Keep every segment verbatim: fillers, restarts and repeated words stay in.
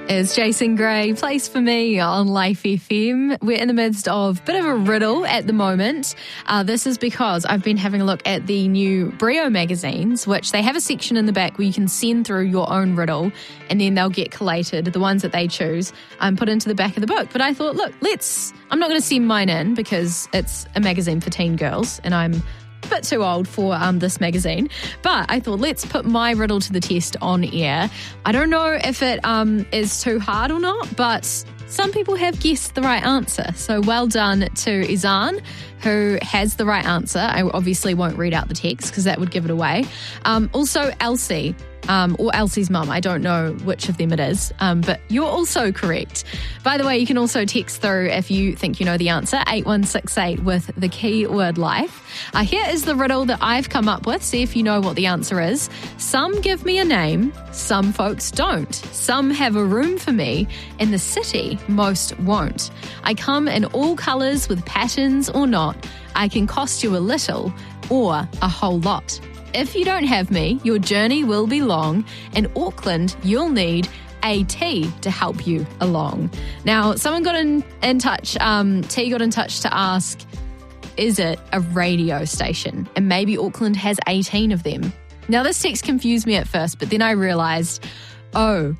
Is Jason Gray, Place for Me on Life F M. We're in the midst of a bit of a riddle at the moment. Uh, this is because I've been having a look at the new Brio magazines, which they have a section in the back where you can send through your own riddle and then they'll get collated, the ones that they choose, um, put into the back of the book. But I thought, look, let's, I'm not going to send mine in because it's a magazine for teen girls and I'm a bit too old for um, this magazine, but I thought let's put my riddle to the test on air. I don't know if it um, is too hard or not, but some people have guessed the right answer. So well done to Izan, who has the right answer. I obviously won't read out the text because that would give it away. Um, also Elsie, um, or Elsie's mum. I don't know which of them it is, um, but you're also correct. By the way, you can also text through if you think you know the answer, eight one six eight with the keyword life. Uh, here is the riddle that I've come up with. See if you know what the answer is. Some give me a name, some folks don't. Some have a room for me in the city, most won't. I come in all colours with patterns or not. I can cost you a little or a whole lot. If you don't have me, your journey will be long. In Auckland, you'll need a T to help you along. Now, someone got in, in touch, um, T got in touch to ask, is it a radio station? And maybe Auckland has eighteen of them. Now, this text confused me at first, but then I realised, oh,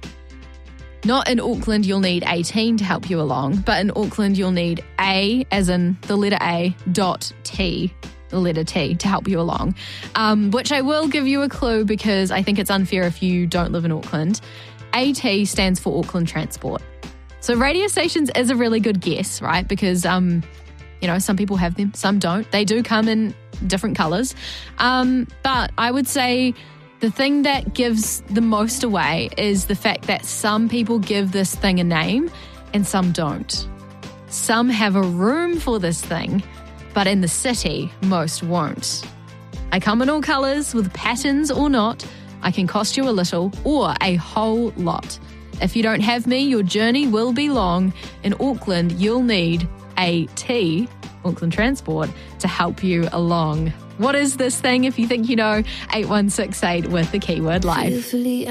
not in Auckland you'll need eighteen to help you along, but in Auckland you'll need A, as in the letter A, dot T, the letter T, to help you along. Um, which I will give you a clue because I think it's unfair if you don't live in Auckland. A T stands for Auckland Transport. So radio stations is a really good guess, right? Because, um, you know, some people have them, some don't. They do come in different colours. Um, but I would say the thing that gives the most away is the fact that some people give this thing a name and some don't. Some have a room for this thing, but in the city, most won't. I come in all colours with patterns or not. I can cost you a little or a whole lot. If you don't have me, your journey will be long. In Auckland, you'll need a T, Auckland Transport, to help you along. What is this thing? If you think you know, eight one six eight with the keyword life.